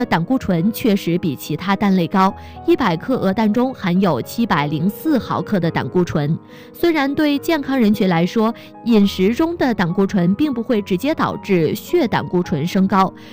胆固醇确实比其他蛋类高，100克鹅蛋中含有704毫克的胆固醇。虽然对健康人群来说，饮食中的胆固醇并不会直接导致血胆固醇升高，